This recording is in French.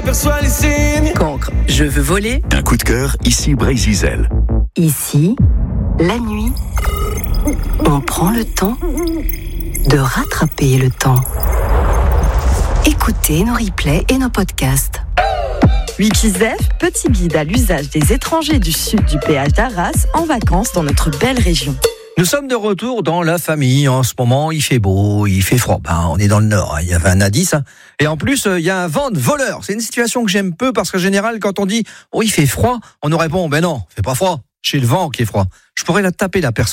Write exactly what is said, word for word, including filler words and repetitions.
j'aperçois les signes. Cancre, je veux voler. Un coup de cœur, ici Brésil. Ici, la nuit, on prend le temps de rattraper le temps. Écoutez nos replays et nos podcasts. Wikizef, petit guide à l'usage des étrangers du sud du péage d'Arras en vacances dans notre belle région. Nous sommes de retour dans la famille. En ce moment, il fait beau, il fait froid. Ben, on est dans le nord, hein. Il y avait un indice. Hein. Et en plus, il y a un vent de voleur. C'est une situation que j'aime peu parce qu'en général, quand on dit « Oh, il fait froid », on nous répond « Ben non, il fait pas froid. C'est le vent qui est froid. » Je pourrais la taper la personne.